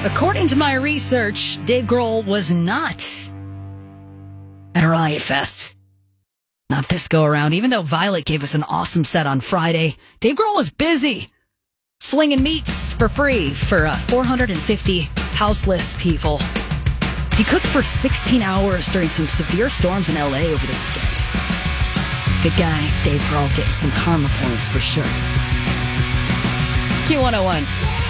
According to my research, Dave Grohl was not at Riot Fest. Not this go around. Even though Violet gave us an awesome set on Friday, Dave Grohl was busy slinging meats for free for 450 houseless people. He cooked for 16 hours during some severe storms in LA over the weekend. Good guy, Dave Grohl, getting some karma points for sure. Q101.